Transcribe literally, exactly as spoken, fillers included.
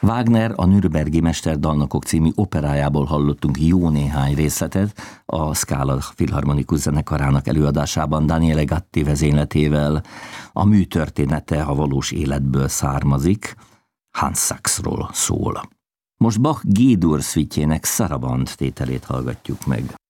Wagner a Nürnbergi Mesterdalnokok című operájából hallottunk jó néhány részletet a Scala Filharmonikus Zenekarának előadásában Daniele Gatti vezényletével. A mű története a valós életből származik, Hans Sachsról szól. Most Bach G-dur szvitjének Saraband tételét hallgatjuk meg.